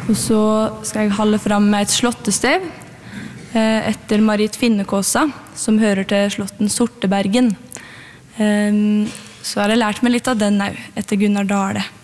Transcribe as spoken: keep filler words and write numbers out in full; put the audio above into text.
Og så skal jeg holde frem med et slottestev eh, etter Marit Finnekåsa, som hører til slotten Sortebergen. Um, så har jeg lært meg litt av den også, etter Gunnar Dale.